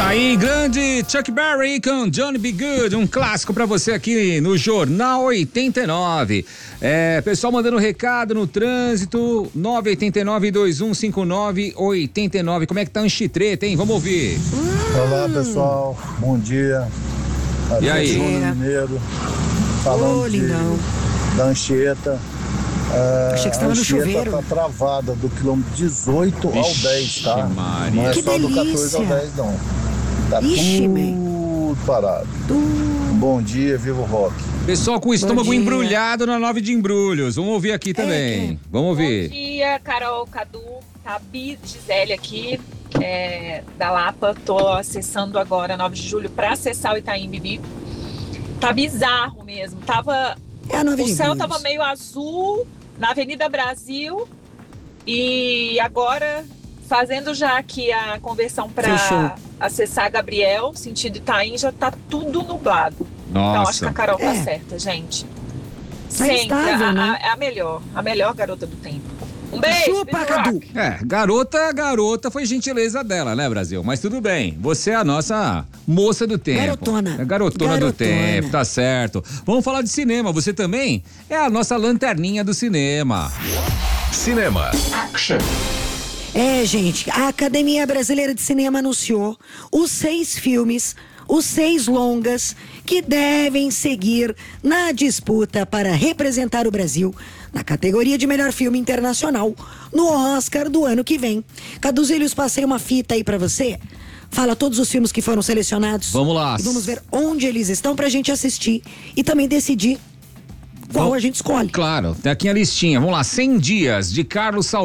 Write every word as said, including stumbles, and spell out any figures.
Aí, grande Chuck Berry com Johnny B. Good, um clássico pra você aqui no Jornal oitenta e nove. É, pessoal mandando recado no trânsito, nove oito nove, dois um cinco nove, oito nove. Como é que tá o Anchitreta, hein? Vamos ouvir. Olá, pessoal, bom dia. Aqui E aí? é Júnior Mineiro, falando Ô, de, lindão. da Anchieta. É, Achei que você tava a no Anchieta chuveiro. tá travada do quilômetro dezoito ao Vixe, dez, tá? Maria. Não é Que só do quatorze ao delícia. dez, não. Tá Ixi, tudo parado. Bom dia, viva o rock. Pessoal com o estômago dia. embrulhado na nove de embrulhos. Vamos ouvir aqui também. É. Vamos Bom ouvir. dia, Carol, Cadu, Tabi, Gisele aqui, é, da Lapa. Tô acessando agora nove de julho para acessar o Itaim Bibi. Tá bizarro mesmo. Tava, É a nove o de céu Embrulhos. tava meio azul na Avenida Brasil e agora fazendo já aqui a conversão Fechou. para acessar Gabriel, sentido Itaim, já tá tudo nublado. Então acho que a Nossa. Carol tá É. certa, gente. Tá Sempre, estável, a, né? a, a melhor, a melhor garota do tempo. Um beijo, Chupa, Big Cadu. Rock. É, garota, garota foi gentileza dela, né, Brasil? Mas tudo bem, você é a nossa moça do tempo. Garotona. É garotona, do Garotona. tempo, tá certo. Vamos falar de cinema, você também é a nossa lanterninha do cinema. Cinema. É, gente, a Academia Brasileira de Cinema anunciou os seis filmes, os seis longas que devem seguir na disputa para representar o Brasil na categoria de melhor filme internacional no Oscar do ano que vem. Caduzílios, passei uma fita aí pra você. Fala todos os filmes que foram selecionados. Vamos lá. E vamos ver onde eles estão pra gente assistir e também decidir qual Vamos- a gente escolhe. Claro, tem aqui a listinha. Vamos lá, cem dias de Carlos Saldanha.